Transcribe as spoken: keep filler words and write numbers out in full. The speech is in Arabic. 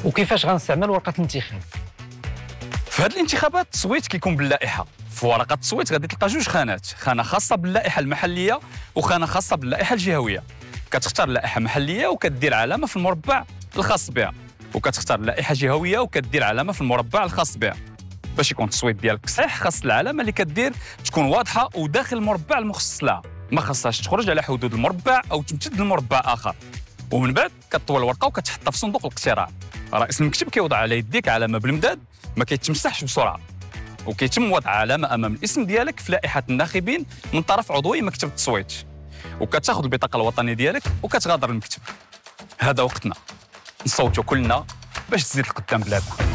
وكيفاش غنستعمل ورقه الانتخاب؟ في هذه الانتخابات التصويت كيكون باللائحه. في ورقه التصويت غادي تلقى جوج خانات، خانه خاصه باللائحه المحليه وخانه خاصه باللائحه الجهويه. كتختار لائحه محليه وكدير علامه في المربع الخاص بها، وكتختار لائحه جهويه وكدير علامه في المربع الخاص بها. باش يكون التصويت ديالك صحيح خاص العلامه اللي كدير تكون واضحه وداخل المربع المخصص لها، ما خاصهاش تخرج على حدود المربع او تمتد لمربع اخر. ومن بعد كطوي الورقه وكتحطها في صندوق الاقتراع. رئيس المكتب كيوضع على يديك علامه بالمداد ما كيتمسحش بسرعه، وكيتم وضع علامه امام الاسم ديالك في لائحه الناخبين من طرف عضوي مكتب التصويت، وكتاخذ البطاقه الوطنيه ديالك وكتغادر المكتب. هذا وقتنا نصوتوا كلنا باش تزيد لقدام بلادنا.